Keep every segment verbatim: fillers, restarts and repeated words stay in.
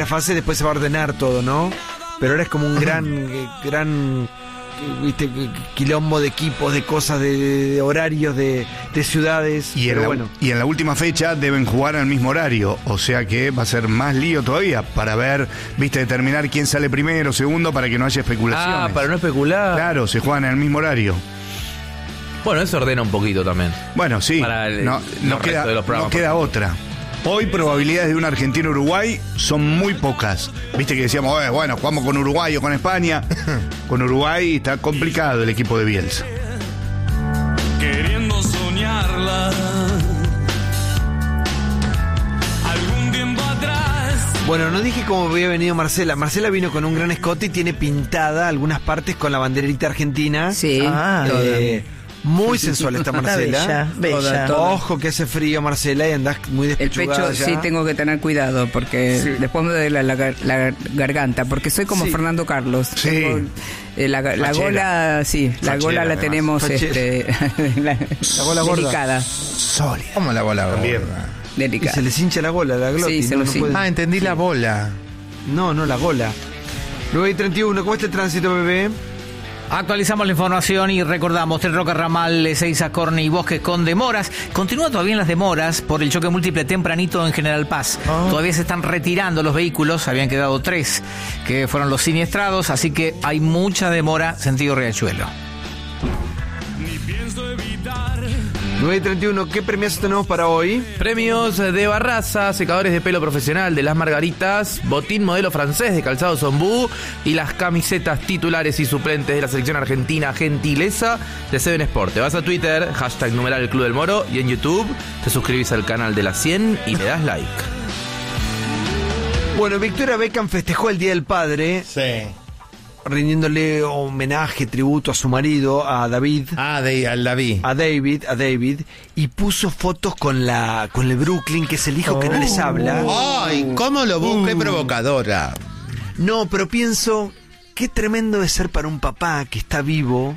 primera fase, después se va a ordenar todo, ¿no? Pero ahora es como un gran, eh, gran, eh, viste, quilombo de equipos, de cosas, de, de horarios, de, de ciudades. Y en, pero la, bueno. y en la última fecha deben jugar al mismo horario, o sea que va a ser más lío todavía para ver, viste, determinar quién sale primero, segundo, para que no haya especulaciones. Ah, para no especular. Claro, se juegan en el mismo horario. Bueno, eso ordena un poquito también. Bueno, sí, Para el- no, los no restos queda, de los programas. no queda otra. Hoy probabilidades de un Argentina-Uruguay son muy pocas. Viste que decíamos, eh, bueno, jugamos con Uruguay o con España. Con Uruguay está complicado el equipo de Bielsa. Queriendo soñarla algún tiempo atrás. Bueno, no dije cómo había venido Marcela. Marcela vino con un gran escote y tiene pintada algunas partes con la banderita argentina. Sí. Ah, Eh, muy sensual está Está Marcela. bella, bella. Ojo que hace frío, Marcela, y andás muy El despechugada pecho ya. sí tengo que tener cuidado porque Sí. después me duele la, la gar- la garganta, porque soy como Sí. Fernando Carlos. Sí. Tengo, eh, la, la Fachera. gola, sí, la Fachera, gola la además. tenemos Fachera. este, la, La gola gorda. delicada. Sólida. ¿Cómo la bola También. gorda? Y Delicada. se les hincha la gola, la glotis. Sí, se no, lo no, sí. puede- Ah, entendí la bola. no, no, la gola. nueve y treinta y uno, ¿cómo está el tránsito, bebé? Actualizamos la información y recordamos Tres Rocas, Ramal, Ezeiza, Corne y Bosques con demoras. Continúa todavía en las demoras por el choque múltiple tempranito en General Paz. Oh. Todavía se están retirando los vehículos, habían quedado tres que fueron los siniestrados, así que hay mucha demora sentido Riachuelo. nueve y treinta y uno, ¿qué premios tenemos para hoy? Premios de Barraza, secadores de pelo profesional de Las Margaritas, botín modelo francés de calzado Zombú y las camisetas titulares y suplentes de la selección argentina Gentileza de Seven Sport. Te vas a Twitter, hashtag numeral el Club del Moro, y en YouTube te suscribís al canal de la cien y le das like. Bueno, Victoria Beckham festejó el Día del Padre, Sí. rindiéndole homenaje, tributo a su marido, a David. Ah, de, al David. A David, a David, y puso fotos con la con el Brooklyn, que es el hijo que no les habla. Ay, ¿cómo lo busqué Uh. provocadora? No, pero pienso, qué tremendo de ser para un papá que está vivo,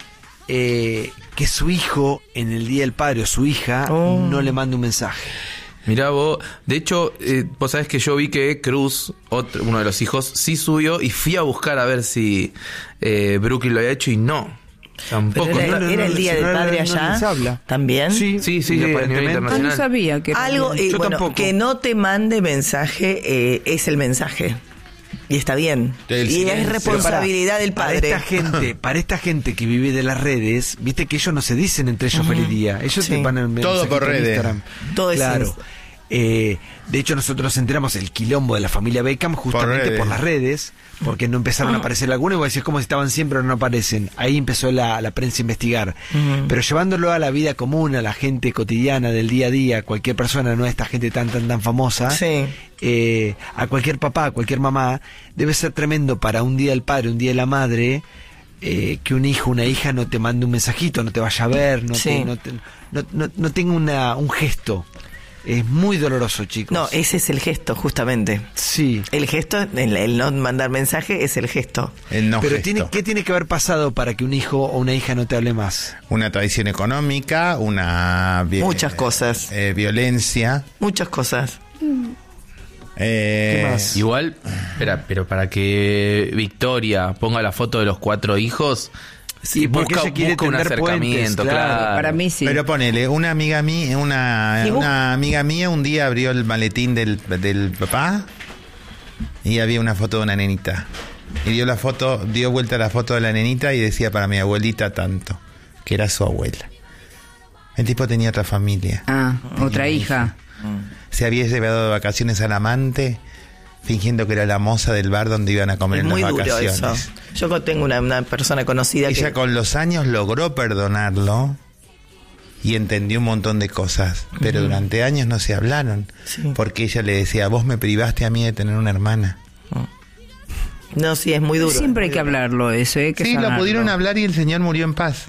eh, que su hijo, en el Día del Padre, o su hija, Oh. no le mande un mensaje. Mirá vos, de hecho, eh, vos sabés que yo vi que Cruz, otro, uno de los hijos, sí subió y fui a buscar a ver si eh, Brooklyn lo había hecho y no. Tampoco. Pero era, no, no, era el no, Día no, del no, Padre no allá. les habla. ¿También? Sí, Sí, sí, y a nivel aparentemente. Ah, internacional. no sabía que era Algo, bien. eh, Yo bueno, tampoco. que no te mande mensaje eh, es el mensaje. Y está bien. Del y silencio. es responsabilidad del Para padre. esta gente, para esta gente que vive de las redes, viste que ellos no se dicen entre ellos feliz día. Ellos Sí. te van en Todo por en redes. Instagram. Todo es claro. Insta. Eh, de hecho, nosotros nos enteramos del quilombo de la familia Beckham justamente por, redes. las redes, porque no empezaron a aparecer algunos, y vos decís como si estaban siempre o no aparecen. Ahí empezó la, la prensa a investigar. Pero llevándolo a la vida común, a la gente cotidiana del día a día, cualquier persona, no a esta gente tan tan tan famosa, Sí. eh, a cualquier papá, a cualquier mamá, debe ser tremendo para un día del padre, un día de la madre, eh, que un hijo, una hija no te mande un mensajito, no te vaya a ver, no, Sí. te, no, te- no, no- no tenga una, un gesto. Es muy doloroso, chicos. No, ese es el gesto, justamente. Sí. El gesto, el, el no mandar mensaje es el gesto. El no Pero gesto. tiene, ¿qué tiene que haber pasado para que un hijo o una hija no te hable más? Una tradición económica, una... vi- Muchas cosas. eh, violencia. Muchas cosas. eh, ¿Qué más? Igual, espera, pero para que Victoria ponga la foto de los cuatro hijos, Sí, porque busca, ella quiere busca un tender acercamiento, puentes, claro. claro. Para mí sí. Pero ponele, una amiga mía, una, ¿Y vos? una amiga mía un día abrió el maletín del, del papá y había una foto de una nenita. Y dio la foto, dio vuelta la foto de la nenita y decía para mi abuelita tanto, que era su abuela. El tipo tenía otra familia. Ah, otra hija. Se había llevado de vacaciones al amante, fingiendo que era la moza del bar donde iban a comer Es en muy las duro vacaciones. eso. Yo tengo una, una persona conocida Ella que... con los años logró perdonarlo y entendió un montón de cosas, pero durante años no se hablaron, Sí. porque ella le decía, vos me privaste a mí de tener una hermana. No, sí, es muy duro. Siempre hay que hablarlo eso, ¿eh? Que Sí, lo sanarlo. pudieron hablar y el señor murió en paz.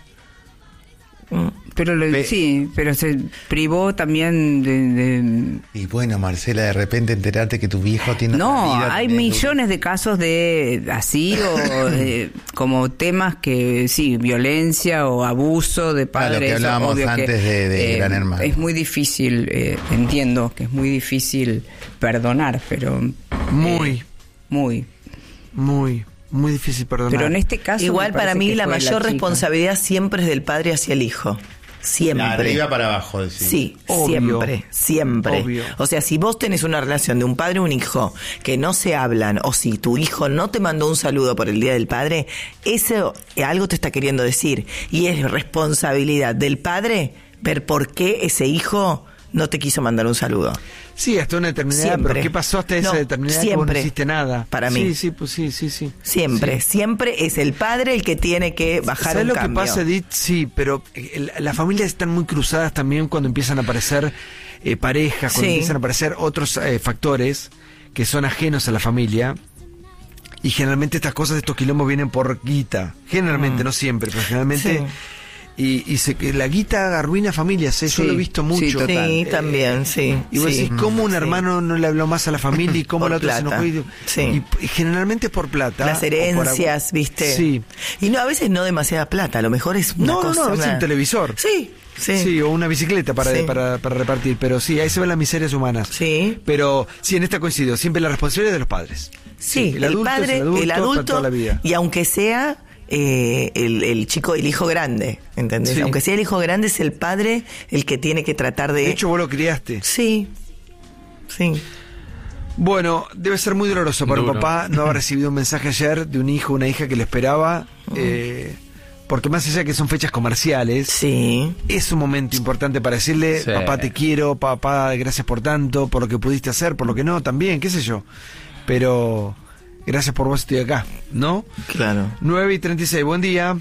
Pero lo- Pe- sí, pero se privó también de... de- Y bueno, Marcela, de repente enterarte que tu viejo tiene No, otra vida, hay tenés- millones de casos de así o de, como temas que sí, violencia o abuso de Ah, lo padres. que hablábamos obvio que, antes de- de Gran Hermano. Es muy difícil, eh, entiendo que es muy difícil perdonar, pero Muy, Eh, muy. muy, muy difícil perdonar. Pero en este caso. Igual me para parece mí que la fue mayor chica. responsabilidad siempre es del padre hacia el hijo. De Siempre. arriba para abajo, decís. Sí, Obvio. siempre, siempre. Obvio. O sea, si vos tenés una relación de un padre y un hijo que no se hablan, o si tu hijo no te mandó un saludo por el Día del Padre, eso algo te está queriendo decir. Y es responsabilidad del padre ver por qué ese hijo no te quiso mandar un saludo. Sí, hasta una determinada edad, Siempre. pero ¿qué pasó hasta esa No, determinada edad que vos no siempre. hiciste nada? Para mí. Sí, sí, pues sí, sí, sí. Siempre, Sí. siempre es el padre el que tiene que bajar ¿Sabes un lo cambio. que pasa, Edith? Sí, pero eh, las familias están muy cruzadas también cuando empiezan a aparecer eh, parejas, cuando Sí. empiezan a aparecer otros eh, factores que son ajenos a la familia. Y generalmente estas cosas, estos quilombos vienen por guita. Generalmente, no siempre, pero generalmente. Sí. Y, y se, que la guita arruina familias, ¿eh? Yo Sí, lo he visto sí, mucho. total. Sí, Eh, también, sí. Y vos sí. decís, ¿cómo un Sí. hermano no le habló más a la familia y cómo Por el otro se plata. enojó? Y, Sí. y- y generalmente es por plata. Las o por herencias, algo- ¿viste? Sí. Y no, a veces no demasiada plata, a lo mejor es una No, no, cosa... no, a veces una- un televisor. Sí, sí. Sí, o una bicicleta para, Sí. para, para repartir. Pero sí, ahí se ven las miserias humanas. Sí. Pero sí, en esta coincido. Siempre la responsabilidad es de los padres. Sí, el el, adulto es padre, el adulto el para adulto, toda la vida. y aunque sea eh, el, el chico, el hijo grande, ¿entendés? Sí. Aunque sea el hijo grande, es el padre el que tiene que tratar de... De hecho, vos lo criaste. sí, sí. Bueno, debe ser muy doloroso para Duro. un papá no haber recibido un mensaje ayer de un hijo o una hija que le esperaba. eh, porque más allá que son fechas comerciales, Sí. es un momento importante para decirle, Sí. papá te quiero, papá gracias por tanto, por lo que pudiste hacer, por lo que no, también, qué sé yo. Pero gracias por vos, estoy acá, ¿no? Claro. nueve y treinta y seis, buen día.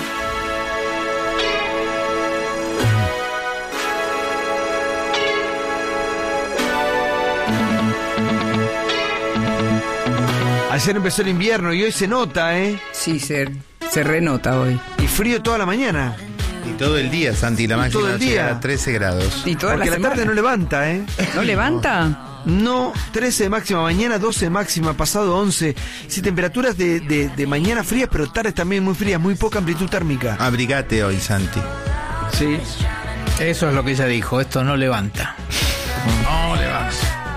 Ayer empezó el invierno y hoy se nota, ¿eh? Sí, se, se renota hoy. Y frío toda la mañana. Y todo el día, Santi, la máxima todo el llega día. a trece grados. Y toda Porque la la semana. tarde no levanta, ¿eh? ¿No levanta? No, trece de máxima, mañana doce de máxima, pasado once. Sí, temperaturas de, de, de mañana frías, pero tardes también muy frías, muy poca amplitud térmica. Abrigate hoy, Santi. Sí. Eso es lo que ella dijo, esto no levanta. No levanta.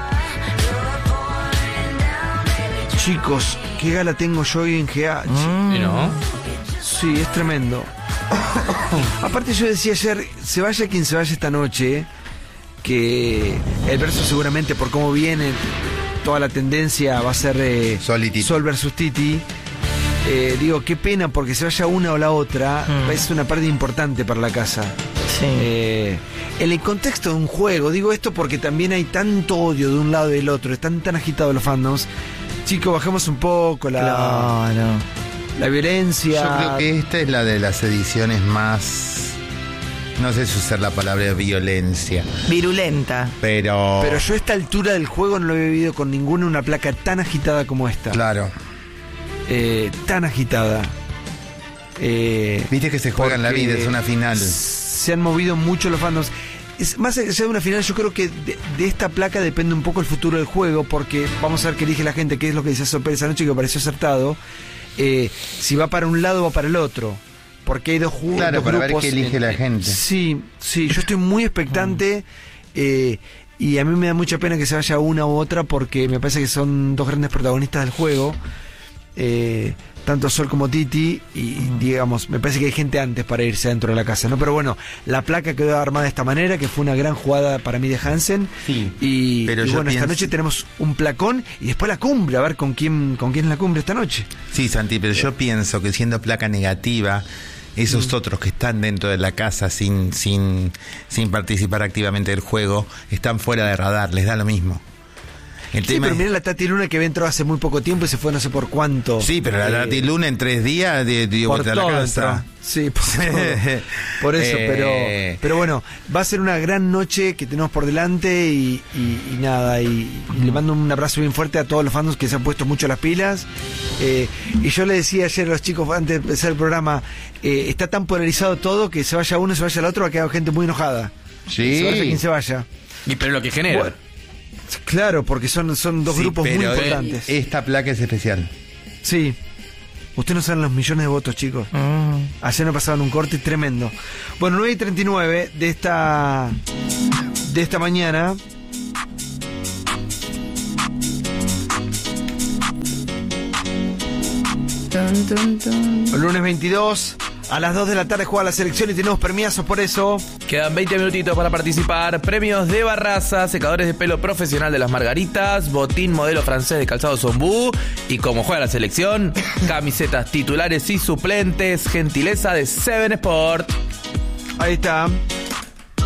Chicos, qué gala tengo yo hoy en G H. ¿Y no? Sí, es tremendo. Aparte yo decía ayer, se vaya quien se vaya esta noche, que el verso seguramente por cómo viene, toda la tendencia va a ser eh, Sol y Titi. Sol versus Titi. Eh, digo, qué pena porque se vaya una o la otra, Mm. es una pérdida importante para la casa. Sí. Eh, en el contexto de un juego, digo esto porque también hay tanto odio de un lado y del otro, están tan agitados los fandoms. Chicos, bajemos un poco la, Claro. la violencia. Yo creo que esta es la de las ediciones más... No sé si usar la palabra violencia, Virulenta. pero... Pero yo a esta altura del juego no lo he vivido con ninguna una placa tan agitada como esta. Claro. Eh, tan agitada. Eh, Viste que se juega en la porque vida, es una final. Se han movido mucho los fandoms. Es, más allá de una final, yo creo que de, de esta placa depende un poco el futuro del juego, porque vamos a ver qué elige la gente, qué es lo que dice Sopel esa noche que me pareció acertado. Eh, si va para un lado o va para el otro. Porque hay dos, ju- Claro, dos para ver grupos. qué elige la gente. Sí, sí, yo estoy muy expectante. eh, y a mí me da mucha pena que se vaya una u otra porque me parece que son dos grandes protagonistas del juego. Eh, tanto Sol como Titi. Y digamos, me parece que hay gente antes para irse dentro de la casa, ¿no? Pero bueno, la placa quedó armada de esta manera, que fue una gran jugada para mí de Hansen. Sí, Y, pero y yo bueno, esta pienso- noche tenemos un placón y después la cumbre, a ver con quién, con quién es la cumbre esta noche. Sí, Santi, pero yo pienso que siendo placa negativa, esos Mm. otros que están dentro de la casa sin, sin, sin participar activamente del juego, están fuera de radar, les da lo mismo. El Sí, tema pero es- mirá la Tati Luna que entró hace muy poco tiempo y se fue no sé por cuánto. Sí, pero la Eh, Tati Luna en tres días dio, dio por vuelta a la todo casa. entró. Sí, por, todo. Por eso, Eh. pero pero bueno, va a ser una gran noche que tenemos por delante y, y- y nada, y, y le mando un abrazo bien fuerte a todos los fans que se han puesto mucho las pilas. Eh, y yo le decía ayer a los chicos antes de empezar el programa, eh, está tan polarizado todo que se vaya uno, se vaya el otro, va a quedar gente muy enojada. Sí. Se vaya quien se vaya. Y pero lo que genera. Bueno, claro, porque son, son dos Sí, grupos muy pero, eh, importantes. Esta placa es especial. Sí. Ustedes no saben los millones de votos, chicos. Ayer me pasaban un corte tremendo. Bueno, nueve y treinta y nueve de esta de esta mañana. Tun, tun, tun. El lunes veintidós, a las dos de la tarde juega la selección y tenemos premiazos por eso. Quedan veinte minutitos para participar. Premios de Barraza, secadores de pelo profesional de Las Margaritas, botín modelo francés de calzado Zombú y como juega la selección, camisetas titulares y suplentes, gentileza de Seven Sport. Ahí está.